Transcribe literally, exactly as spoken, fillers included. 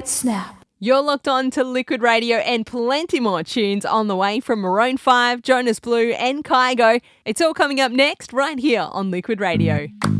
snap. You're locked on to Liquid Radio and plenty more tunes on the way from Maroon five, Jonas Blue and Kygo. It's all coming up next right here on Liquid Radio.